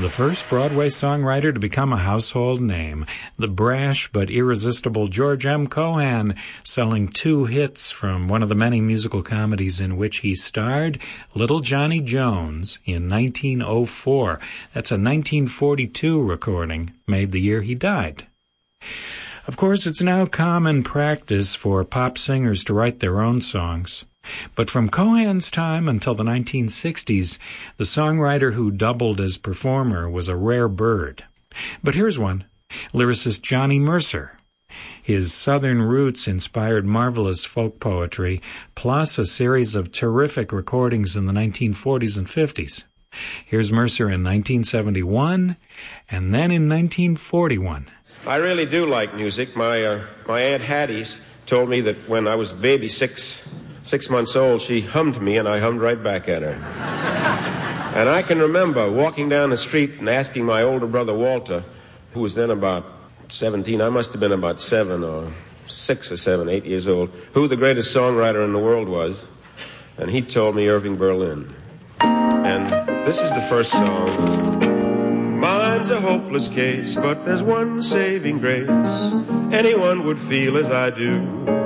the first Broadway songwriter to become a household name, the brash but irresistible George M. Cohan, selling 2 hits from one of the many musical comedies in which he starred, Little Johnny Jones, in 1904. That's a 1942 recording, made the year he died. Of course, it's now common practice for pop singers to write their own songs. But from Cohan's time until the 1960s, the songwriter who doubled as performer was a rare bird. But here's one, lyricist Johnny Mercer. His Southern roots inspired marvelous folk poetry, plus a series of terrific recordings in the 1940s and 50s. Here's Mercer in 1971, and then in 1941. I really do like music. My Aunt Hattie's told me that when I was a baby, six months old, she hummed me, and I hummed right back at her. And I can remember walking down the street and asking my older brother Walter, who was then about 17, I must have been about 7 or 6 or 7, 8 years old, who the greatest songwriter in the world was. And he told me Irving Berlin. And this is the first song. Mine's a hopeless case, but there's one saving grace. Anyone would feel as I do.